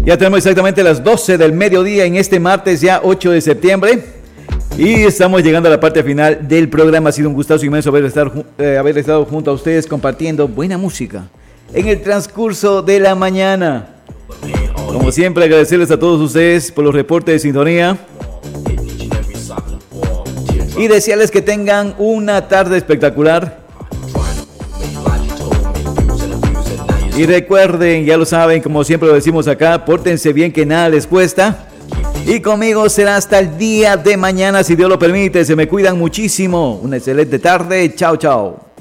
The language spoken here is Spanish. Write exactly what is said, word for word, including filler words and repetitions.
Ya tenemos exactamente las doce del mediodía en este martes ya ocho de septiembre. Y estamos llegando a la parte final del programa. Ha sido un gustazo inmenso haber estado, eh, haber estado junto a ustedes compartiendo buena música en el transcurso de la mañana. Como siempre, agradecerles a todos ustedes por los reportes de sintonía y desearles que tengan una tarde espectacular. Y recuerden, ya lo saben, como siempre lo decimos acá, pórtense bien, que nada les cuesta. Y conmigo será hasta el día de mañana, si Dios lo permite. Se me cuidan muchísimo. Una excelente tarde. Chao, chao.